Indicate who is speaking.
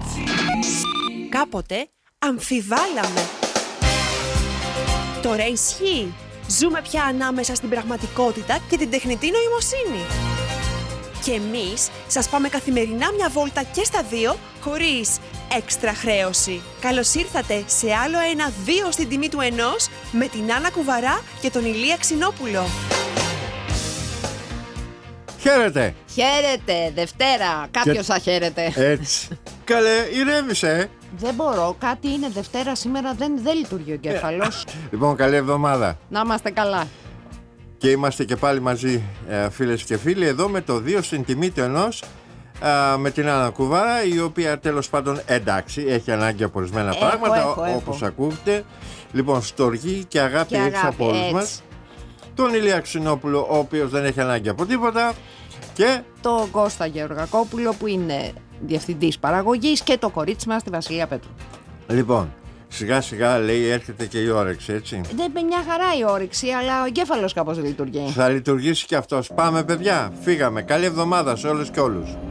Speaker 1: Κάποτε αμφιβάλαμε. Τώρα ισχύει. Ζούμε πια ανάμεσα στην πραγματικότητα και την τεχνητή νοημοσύνη. Και εμείς σας πάμε καθημερινά μια βόλτα και στα δύο, χωρίς έξτρα χρέωση. Καλώς ήρθατε σε άλλο ένα 2 στην τιμή του 1 με την Άννα Κουβαρά και τον Ηλία Ξινόπουλο.
Speaker 2: Χαίρετε!
Speaker 3: Χαίρετε, Δευτέρα. Κάποιος θα χαίρετε.
Speaker 2: Έτσι. Καλέ, ηρέμησε.
Speaker 3: Δεν μπορώ, κάτι είναι Δευτέρα σήμερα, δεν λειτουργεί ο εγκέφαλος.
Speaker 2: Λοιπόν, καλή εβδομάδα.
Speaker 3: Να είμαστε καλά.
Speaker 2: Και είμαστε και πάλι μαζί, φίλες και φίλοι, εδώ με το 2 στην τιμή του 1, με την Άννα Κουβάρα, η οποία τέλος πάντων εντάξει, έχει ανάγκη από ορισμένα πράγματα, όπως ακούτε. Λοιπόν, στοργή και αγάπη έξω από όλους μας. Τον Ηλία Ξινόπουλο, ο οποίος δεν έχει ανάγκη από τίποτα. Και
Speaker 3: το Κώστα Γεωργακόπουλο, που είναι διευθυντής παραγωγής, και το κορίτσι μας, τη Βασιλεία Πέτρου.
Speaker 2: Λοιπόν, σιγά σιγά λέει έρχεται και η όρεξη, έτσι.
Speaker 3: Δεν είναι μια χαρά η όρεξη, αλλά ο εγκέφαλος κάπως δεν λειτουργεί.
Speaker 2: Θα λειτουργήσει και αυτός. Πάμε παιδιά, φύγαμε. Καλή εβδομάδα σε όλους και όλους.